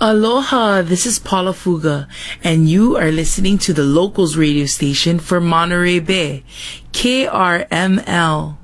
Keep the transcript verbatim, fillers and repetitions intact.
Aloha, this is Paula Fuga, and you are listening to the Locals radio station for Monterey Bay, K R M L.